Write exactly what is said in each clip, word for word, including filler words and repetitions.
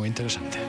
muy interesante.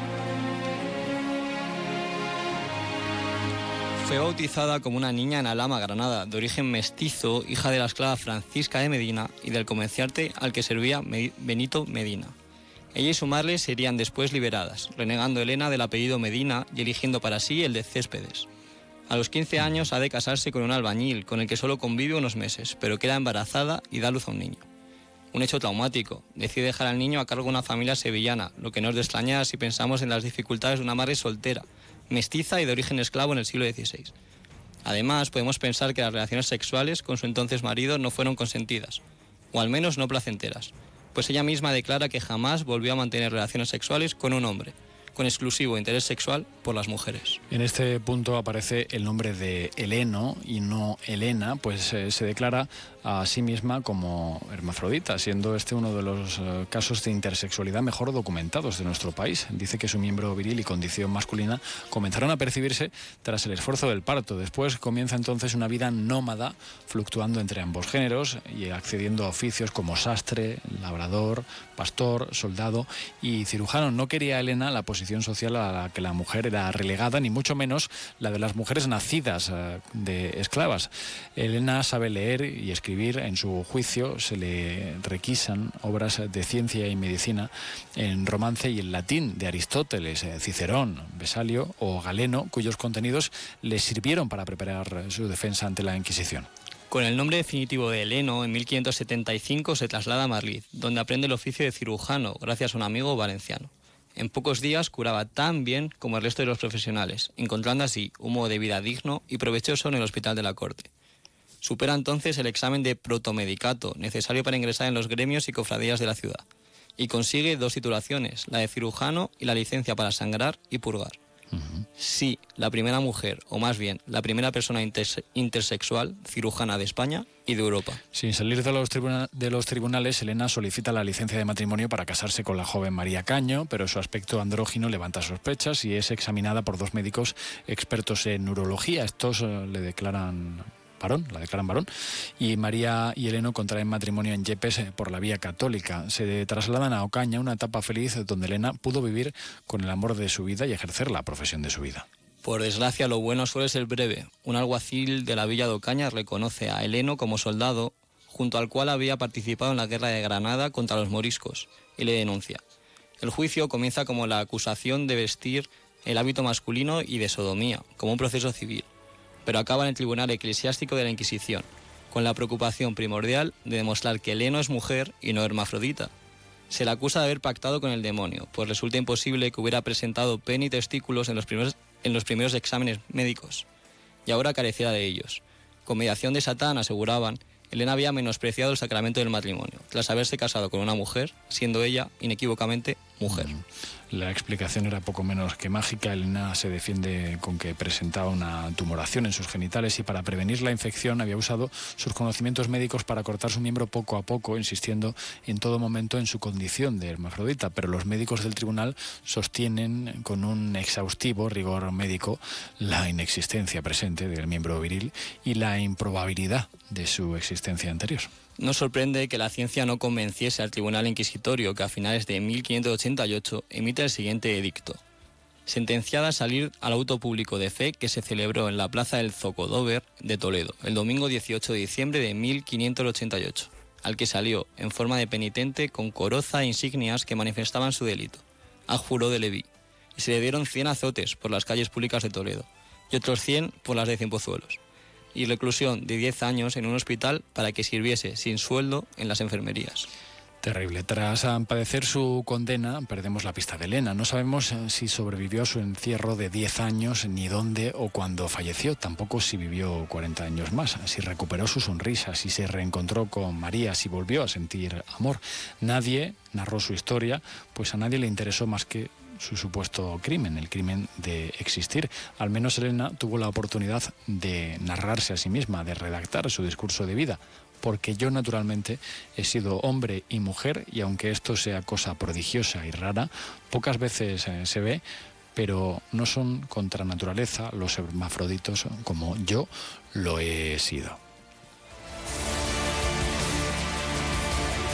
Fue bautizada como una niña en Alhama, Granada, de origen mestizo, hija de la esclava Francisca de Medina y del comerciante al que servía Benito Medina. Ella y su madre serían después liberadas, renegando Elena del apellido Medina y eligiendo para sí el de Céspedes. A los quince años ha de casarse con un albañil, con el que solo convive unos meses, pero queda embarazada y da luz a un niño. Un hecho traumático. Decide dejar al niño a cargo de una familia sevillana, lo que no es de extrañar si pensamos en las dificultades de una madre soltera, mestiza y de origen esclavo en el siglo dieciséis. Además, podemos pensar que las relaciones sexuales con su entonces marido no fueron consentidas, o al menos no placenteras, pues ella misma declara que jamás volvió a mantener relaciones sexuales con un hombre, con exclusivo interés sexual por las mujeres. En este punto aparece el nombre de Heleno y no Elena, pues eh, se declara a sí misma como hermafrodita, siendo este uno de los eh, casos de intersexualidad mejor documentados de nuestro país. Dice que su miembro viril y condición masculina comenzaron a percibirse tras el esfuerzo del parto. Después comienza entonces una vida nómada, fluctuando entre ambos géneros y accediendo a oficios como sastre, labrador, pastor, soldado y cirujano. No quería Elena la posición social a la que la mujer era relegada, ni mucho menos la de las mujeres nacidas eh, de esclavas. Elena sabe leer y escribir. En su juicio se le requisan obras de ciencia y medicina en romance y en latín de Aristóteles, Cicerón, Vesalio o Galeno, cuyos contenidos le sirvieron para preparar su defensa ante la Inquisición. Con el nombre definitivo de Heleno, en mil quinientos setenta y cinco se traslada a Madrid, donde aprende el oficio de cirujano gracias a un amigo valenciano. En pocos días curaba tan bien como el resto de los profesionales, encontrando así un modo de vida digno y provechoso en el hospital de la corte. Supera entonces el examen de protomedicato, necesario para ingresar en los gremios y cofradías de la ciudad, y consigue dos titulaciones, la de cirujano y la licencia para sangrar y purgar. Uh-huh. Sí, la primera mujer, o más bien, la primera persona interse- intersexual cirujana de España y de Europa. Sin salir de los, tribuna- de los tribunales, Elena solicita la licencia de matrimonio para casarse con la joven María Caño, pero su aspecto andrógino levanta sospechas y es examinada por dos médicos expertos en urología. Estos uh, le declaran... varón, la declaran varón, y María y Heleno contraen matrimonio en Yepes por la vía católica. Se trasladan a Ocaña, una etapa feliz donde Elena pudo vivir con el amor de su vida y ejercer la profesión de su vida. Por desgracia, lo bueno suele ser breve. Un alguacil de la villa de Ocaña reconoce a Heleno como soldado, junto al cual había participado en la guerra de Granada contra los moriscos, y le denuncia. El juicio comienza como la acusación de vestir el hábito masculino y de sodomía, como un proceso civil, pero acaba en el Tribunal Eclesiástico de la Inquisición, con la preocupación primordial de demostrar que Heleno es mujer y no hermafrodita. Se le acusa de haber pactado con el demonio, pues resulta imposible que hubiera presentado pene y testículos en los primeros, en los primeros exámenes médicos, y ahora careciera de ellos. Con mediación de Satán, aseguraban, Elena había menospreciado el sacramento del matrimonio, tras haberse casado con una mujer, siendo ella, inequívocamente, mujer. La explicación era poco menos que mágica. Elena se defiende con que presentaba una tumoración en sus genitales y para prevenir la infección había usado sus conocimientos médicos para cortar su miembro poco a poco, insistiendo en todo momento en su condición de hermafrodita. Pero los médicos del tribunal sostienen con un exhaustivo rigor médico la inexistencia presente del miembro viril y la improbabilidad de su existencia anterior. No sorprende que la ciencia no convenciese al Tribunal Inquisitorio, que a finales de mil quinientos ochenta y ocho emite el siguiente edicto. Sentenciada a salir al auto público de fe que se celebró en la plaza del Zocodover de Toledo, el domingo dieciocho de diciembre de mil quinientos ochenta y ocho, al que salió en forma de penitente con coroza e insignias que manifestaban su delito, adjuró de Leví, y se le dieron cien azotes por las calles públicas de Toledo y otros cien por las de Cienpozuelos, y reclusión de diez años en un hospital para que sirviese sin sueldo en las enfermerías. Terrible. Tras padecer su condena, perdemos la pista de Elena. No sabemos si sobrevivió a su encierro de diez años, ni dónde o cuándo falleció. Tampoco si vivió cuarenta años más, si recuperó su sonrisa, si se reencontró con María, si volvió a sentir amor. Nadie narró su historia, pues a nadie le interesó más que su supuesto crimen, el crimen de existir. Al menos Elena tuvo la oportunidad de narrarse a sí misma, de redactar su discurso de vida. Porque yo naturalmente he sido hombre y mujer, y aunque esto sea cosa prodigiosa y rara, pocas veces eh, se ve, pero no son contra naturaleza los hermafroditos como yo lo he sido.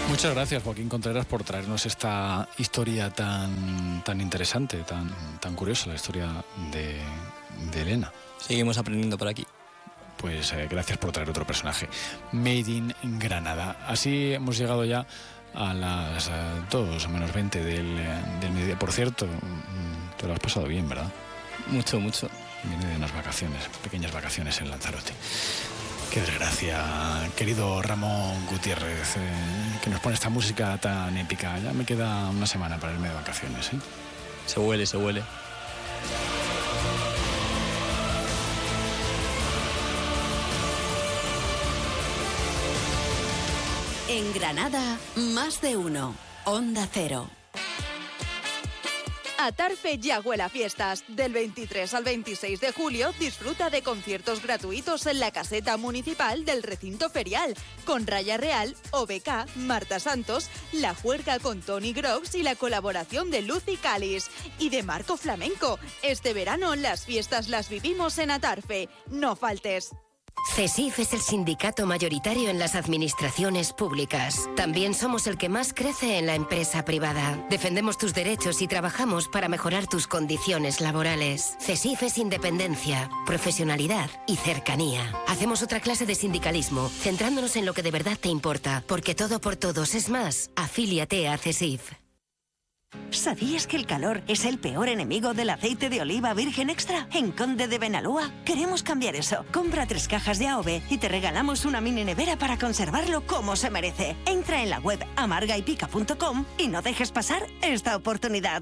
Muchas gracias, Joaquín Contreras, por traernos esta historia tan, tan interesante, tan, tan curiosa, la historia de, de Elena. Seguimos aprendiendo por aquí. Pues eh, gracias por traer otro personaje. Made in Granada. Así hemos llegado ya a las eh, dos menos veinte del, del mediodía. Por cierto, te lo has pasado bien, ¿verdad? Mucho, mucho. Viene de unas vacaciones, pequeñas vacaciones en Lanzarote. Qué desgracia, querido Ramón Gutiérrez, eh, que nos pone esta música tan épica. Ya me queda una semana para irme de vacaciones, ¿eh? Se huele, se huele. En Granada, más de uno. Onda Cero. Atarfe ya huele a fiestas. Del veintitrés al veintiséis de julio disfruta de conciertos gratuitos en la caseta municipal del recinto ferial, con Raya Real, O B K, Marta Santos, La Juerga con Tony Grox y la colaboración de Lucy Calis y de Marco Flamenco. Este verano las fiestas las vivimos en Atarfe. No faltes. CESIF es el sindicato mayoritario en las administraciones públicas. También somos el que más crece en la empresa privada. Defendemos tus derechos y trabajamos para mejorar tus condiciones laborales. CESIF es independencia, profesionalidad y cercanía. Hacemos otra clase de sindicalismo, centrándonos en lo que de verdad te importa, porque todo por todos es más. Afíliate a CESIF. ¿Sabías que el calor es el peor enemigo del aceite de oliva virgen extra? En Conde de Benalúa queremos cambiar eso. Compra tres cajas de A O V y te regalamos una mini nevera para conservarlo como se merece. Entra en la web amarga y pica punto com y no dejes pasar esta oportunidad.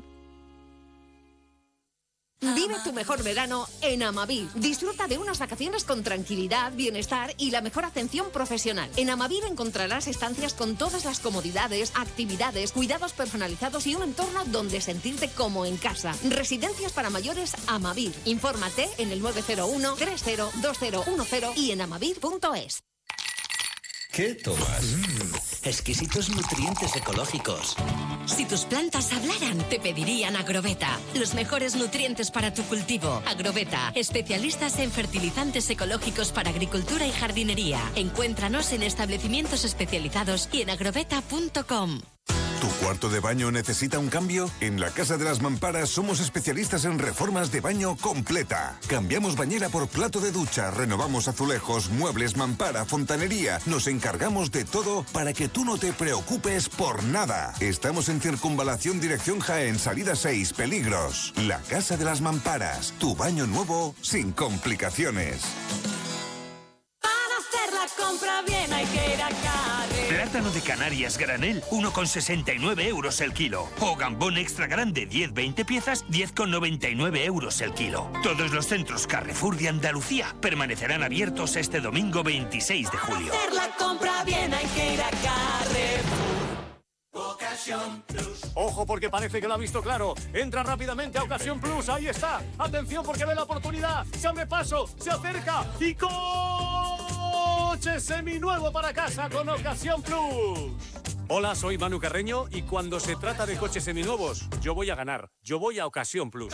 Vive tu mejor verano en Amavir. Disfruta de unas vacaciones con tranquilidad, bienestar y la mejor atención profesional. En Amavir encontrarás estancias con todas las comodidades, actividades, cuidados personalizados y un entorno donde sentirte como en casa. Residencias para mayores Amavir. Infórmate en el nueve cero uno, tres cero, dos cero uno cero y en amavir punto es. ¿Qué tomas? Mm, exquisitos nutrientes ecológicos. Si tus plantas hablaran, te pedirían Agroveta. Los mejores nutrientes para tu cultivo. Agroveta, especialistas en fertilizantes ecológicos para agricultura y jardinería. Encuéntranos en establecimientos especializados y en agroveta punto com. ¿Tu cuarto de baño necesita un cambio? En la Casa de las Mamparas somos especialistas en reformas de baño completa. Cambiamos bañera por plato de ducha, renovamos azulejos, muebles, mampara, fontanería. Nos encargamos de todo para que tú no te preocupes por nada. Estamos en Circunvalación Dirección Jaén, salida seis, Peligros. La Casa de las Mamparas, tu baño nuevo sin complicaciones. Para hacer la compra bien hay que ir a Carre. Plátano de Canarias granel, uno con sesenta y nueve euros el kilo. O gambón extra grande, diez veinte piezas, diez con noventa y nueve euros el kilo. Todos los centros Carrefour de Andalucía permanecerán abiertos este domingo veintiséis de julio. Para hacer la compra bien hay que ir a Carrefour. Ocasión Plus. Ojo, porque parece que lo ha visto claro. Entra rápidamente a Ocasión Plus. Ahí está. Atención, porque ve la oportunidad. Se abre paso, se acerca y coche seminuevo para casa con Ocasión Plus. Hola, soy Manu Carreño y cuando se trata de coches seminuevos, yo voy a ganar. Yo voy a Ocasión Plus.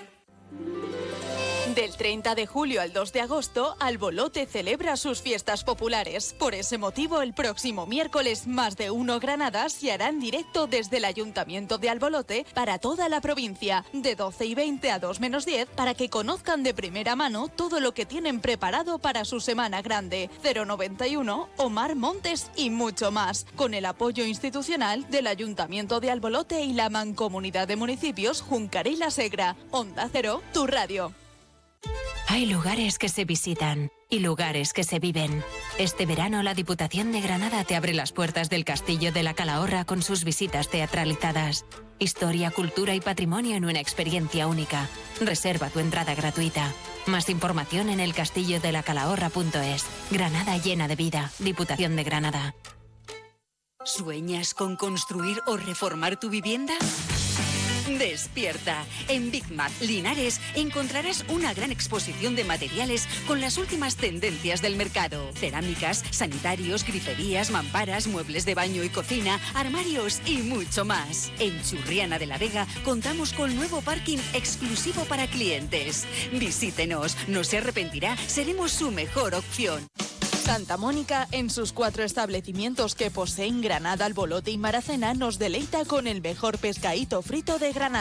Del treinta de julio al dos de agosto, Albolote celebra sus fiestas populares. Por ese motivo, el próximo miércoles, Más de Uno Granada se hará en directo desde el Ayuntamiento de Albolote para toda la provincia, de doce y veinte a dos menos diez, para que conozcan de primera mano todo lo que tienen preparado para su Semana Grande. cero noventa y uno, Omar Montes y mucho más, con el apoyo institucional del Ayuntamiento de Albolote y la Mancomunidad de Municipios Juncar y La Segra. Onda Cero, tu radio. Hay lugares que se visitan y lugares que se viven. Este verano la Diputación de Granada te abre las puertas del Castillo de la Calahorra con sus visitas teatralizadas. Historia, cultura y patrimonio en una experiencia única. Reserva tu entrada gratuita. Más información en el castillo de la calahorra punto es. Granada llena de vida. Diputación de Granada. ¿Sueñas con construir o reformar tu vivienda? Despierta. En Big Mac Linares encontrarás una gran exposición de materiales con las últimas tendencias del mercado. Cerámicas, sanitarios, griferías, mamparas, muebles de baño y cocina, armarios y mucho más. En Churriana de la Vega contamos con nuevo parking exclusivo para clientes. Visítenos, no se arrepentirá, seremos su mejor opción. Santa Mónica, en sus cuatro establecimientos que poseen Granada, Albolote y Maracena, nos deleita con el mejor pescadito frito de Granada.